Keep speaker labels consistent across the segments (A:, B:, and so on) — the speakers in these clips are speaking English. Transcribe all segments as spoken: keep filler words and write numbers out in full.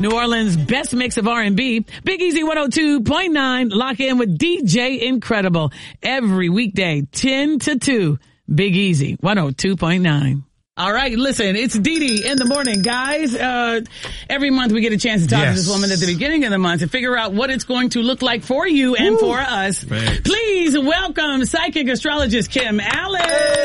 A: New Orleans' best mix of R and B. Big Easy one oh two point nine. Lock in with D J Incredible every weekday, ten to two. Big Easy one oh two point nine. All right, listen, it's Dee Dee in the morning, guys. Uh, every month we get a chance to talk yes. to this woman at the beginning of the month to figure out what it's going to look like for you and Ooh. for us. Thanks. Please welcome psychic astrologist Kim Allen.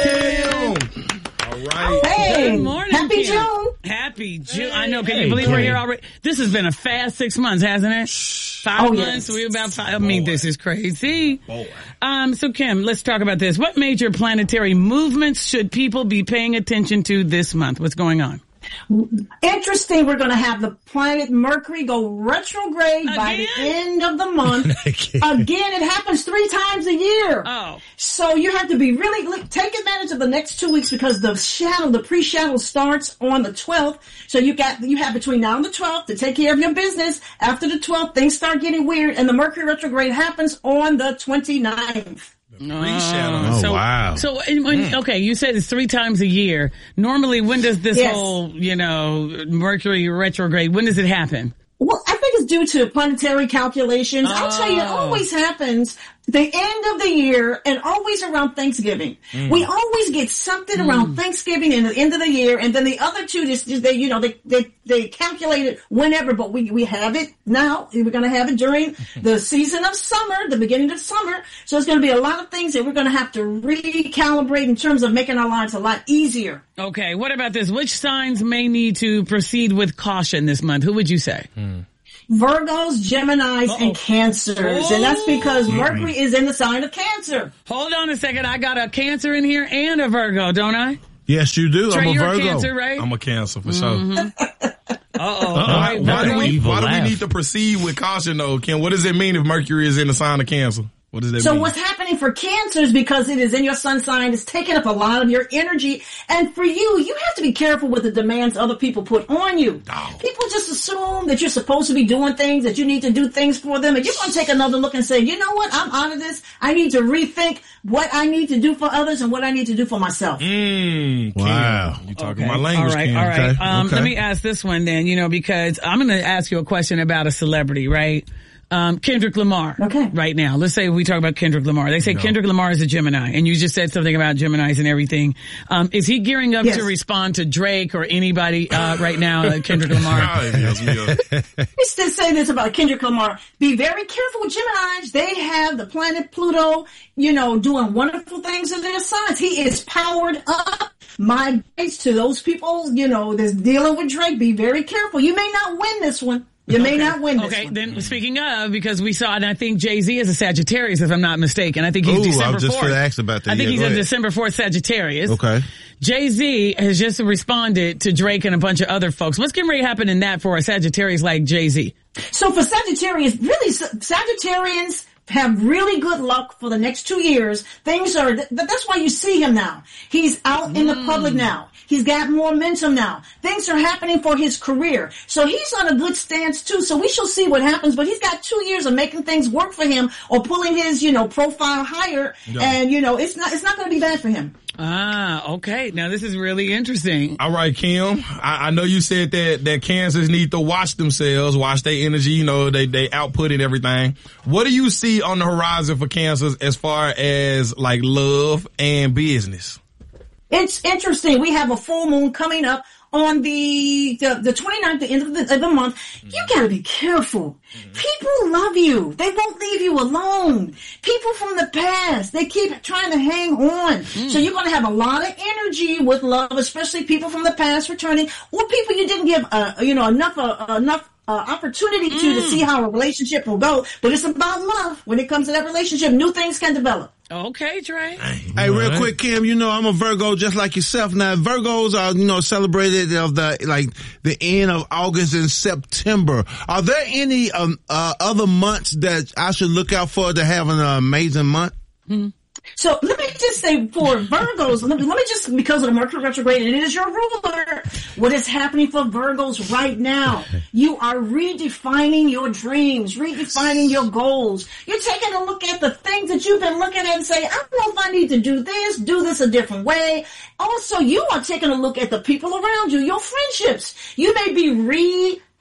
B: Kim. All right.
C: Hey.
A: Good morning,
C: Happy
A: Kim.
C: June.
A: Happy June. I know. Can
B: Hey,
A: you believe
B: Kim.
A: we're here already? This has been a fast six months, hasn't it? Five
C: Oh,
A: months.
C: yes.
A: We're about five. I mean,
B: Boy.
A: this is crazy.
B: Boy.
A: Um, so Kim, let's talk about this. What major planetary movements should people be paying attention to this month? What's going on?
C: Interesting. We're going to have the planet Mercury go retrograde
A: Again?
C: by the end of the month. Again, it happens three times a year.
A: Oh.
C: So you have to be really, look, take advantage of the next two weeks because the shadow, the pre-shadow starts on the twelfth. So you got, you have between now and the twelfth to take care of your business. After the twelfth, things start getting weird and the Mercury retrograde happens on the twenty-ninth.
B: Pre-shadow.
D: Oh,
A: so,
D: wow.
A: So, and when, mm. okay, you said it's three times a year. Normally, when does this
C: Yes.
A: whole, you know, Mercury retrograde, when does it happen?
C: Well, I think it's due to planetary calculations.
A: Oh.
C: I'll tell you, it always happens the end of the year and always around Thanksgiving. Mm. We always get something mm. around Thanksgiving and the end of the year, and then the other two, just, just they, you know, they, they, they calculate it whenever, but we, we have it now. We're going to have it during the season of summer, the beginning of summer. So it's going to be a lot of things that we're going to have to recalibrate in terms of making our lives a lot easier.
A: Okay, what about this? Which signs may need to proceed with caution this month? Who would you say?
D: Mm.
C: Virgos, Geminis,
A: Uh-oh.
C: and Cancers.
A: Oh.
C: And that's because Mercury is in the sign of Cancer.
A: Hold on a second. I got a Cancer in here and a Virgo, don't I?
D: Yes, you do.
A: Trey,
D: I'm a
A: you're
D: Virgo.
A: a Cancer, right?
B: I'm a Cancer for
A: mm-hmm.
B: sure.
A: Uh-oh. All
B: Why,
A: right,
B: why do
A: Virgo.
B: we, why do we
D: laugh.
B: need to proceed with caution though, Kim? What does it mean if Mercury is in the sign of Cancer? What does that
C: So
B: mean?
C: what's happening for Cancer is because it is in your sun sign, it's taking up a lot of your energy. And for you, you have to be careful with the demands other people put on you.
B: Oh.
C: People just assume that you're supposed to be doing things, that you need to do things for them. And you're going to take another look and say, you know what? I'm out of this. I need to rethink what I need to do for others and what I need to do for myself.
B: Mm, Kim,
D: Wow.
B: you talking
A: Okay.
B: my language,
A: All right,
B: Kim.
A: all right.
D: Okay,
A: Um,
D: okay.
A: Let me ask this one then, you know, because I'm going to ask you a question about a celebrity, right? Um, Kendrick Lamar.
C: Okay.
A: Right now. Let's say we talk about Kendrick Lamar. They say
B: No.
A: Kendrick Lamar is a Gemini, and you just said something about Geminis and everything. Um, is he gearing up
C: Yes.
A: to respond to Drake or anybody, uh, right now, uh, Kendrick Lamar?
B: Oh, yes, we are.
C: Let's just say this about Kendrick Lamar. Be very careful with Geminis. They have the planet Pluto, you know, doing wonderful things in their signs. He is powered up. My advice to those people, you know, that's dealing with Drake, be very careful. You may not win this one. You may not win this
A: Okay,
C: one.
A: then speaking of, because we saw, and I think Jay-Z is a Sagittarius, if I'm not mistaken. I think he's
D: Ooh, I
A: December
D: was just
A: fourth.
D: gonna ask about that.
A: I think
D: Yeah,
A: he's
D: go
A: a
D: ahead.
A: December fourth Sagittarius.
D: Okay.
A: Jay-Z has just responded to Drake and a bunch of other folks. What's getting ready to happen in that for a Sagittarius like Jay-Z?
C: So for Sagittarius, really, Sagittarians have really good luck for the next two years. Things are, th- that's why you see him now. He's out in the public now. He's got more momentum now. Things are happening for his career. So he's on a good stance too. So we shall see what happens, but he's got two years of making things work for him or pulling his, you know, profile higher.
B: Yeah.
C: And, you know, it's not, it's not going to be bad for him.
A: Ah, okay. Now this is really interesting.
B: All right, Kim. I, I know you said that that Cancers need to watch themselves, watch their energy. You know, they they output and everything. What do you see on the horizon for Cancers as far as like love and business?
C: It's interesting. We have a full moon coming up on the, the, the twenty-ninth, the end of the, of the month. You gotta be careful. People love you. They won't leave you alone. People from the past, they keep trying to hang on. Mm. So you're gonna have a lot of energy with love, especially people from the past returning, or people you didn't give, uh, you know, enough, uh, enough, Uh, opportunity to, mm. to see how a relationship will go, but it's about love. When it comes to that relationship, new things can develop.
A: Okay, Trey.
D: Hey, real quick, Kim, you know, I'm a Virgo just like yourself. Now, Virgos are, you know, celebrated of the, like, the end of August and September. Are there any, um, uh, other months that I should look out for to have an uh, amazing month?
C: Mm. So let me just say for Virgos, let me, let me just, because of the Mercury retrograde, and it is your ruler, what is happening for Virgos right now? You are redefining your dreams, redefining your goals. You're taking a look at the things that you've been looking at and say, I don't know if I need to do this, do this a different way. Also, you are taking a look at the people around you, your friendships. You may be re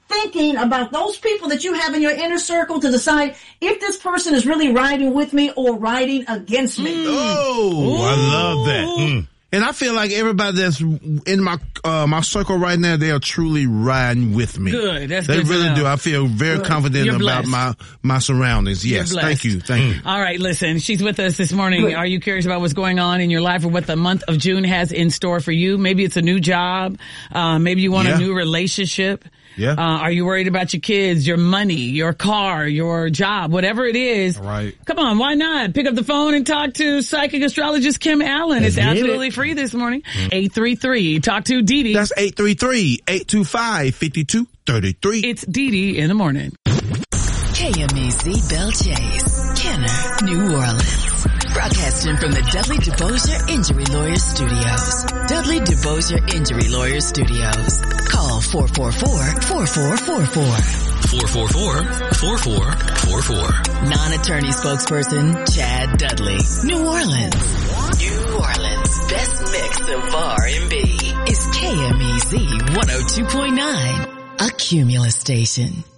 C: thinking about those people that you have in your inner circle to decide if this person is really riding with me or riding against me.
D: Mm. Oh, Ooh. I love that. Mm. And I feel like everybody that's in my uh, my circle right now, they are truly riding with me.
A: Good. That's
D: they
A: good
D: really
A: to know.
D: do. I feel very
C: Good.
D: confident
A: You're
D: about
A: blessed.
D: my my surroundings. Yes. Thank you. Thank you.
A: All right, listen, she's with us this morning.
C: Good.
A: Are you curious about what's going on in your life or what the month of June has in store for you? Maybe it's a new job. Uh, maybe you want
D: Yeah.
A: a new relationship.
D: Yeah.
A: Uh, are you worried about your kids, your money, your car, your job, whatever it is?
B: Right.
A: Come on, why not? Pick up the phone and talk to psychic astrologist Kim Allen. It's
D: Let's get
A: absolutely
D: it.
A: free this morning. eight three three, talk to Dee Dee.
D: That's eight three three, eight two five, five two three three.
A: It's Dee Dee in the morning.
E: K M E Z Belle Chase, Kenner, New Orleans. Broadcasting from the Dudley DeBosier Injury Lawyers Studios. Dudley DeBosier Injury Lawyers Studios. Call four four four, four four four four.
F: four four four, four four four four.
E: Non-attorney spokesperson Chad Dudley. New Orleans. New Orleans' best mix of R and B is K M E Z one oh two point nine, a Cumulus station.